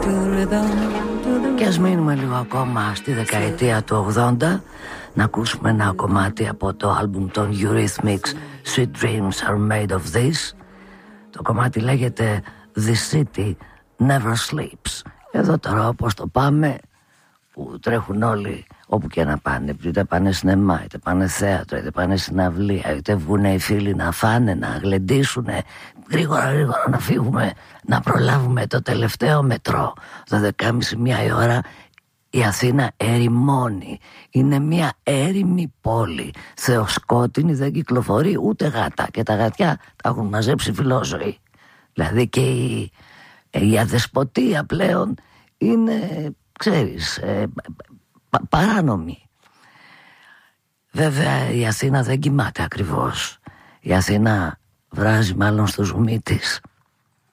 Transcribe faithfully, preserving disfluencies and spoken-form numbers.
Και ας μείνουμε λίγο ακόμα στη δεκαετία του ογδόντα, να ακούσουμε ένα κομμάτι από το άλμπουμ των Eurythmics, Sweet Dreams Are Made of This. Το κομμάτι λέγεται The City Never Sleeps. Εδώ τώρα όπως το πάμε, που τρέχουν όλοι όπου και να πάνε, είτε πάνε σινεμά, είτε πάνε θέατρο, είτε πάνε συναυλία, είτε βγουνε οι φίλοι να φάνε, να γλεντήσουνε, γρήγορα γρήγορα να φύγουμε, να προλάβουμε το τελευταίο μετρό. Το δεκάμιση μία η ώρα η Αθήνα ερημώνει. Είναι μια έρημη πόλη, θεοσκότεινη, δεν κυκλοφορεί ούτε γάτα, και τα γατιά τα έχουν μαζέψει φιλόζωοι. Δηλαδή και η, η αδεσποτεία πλέον είναι, ξέρεις, ε, πα, παράνομη. Βέβαια η Αθήνα δεν κοιμάται ακριβώς. Η Αθήνα βράζει μάλλον στο ζουμί της.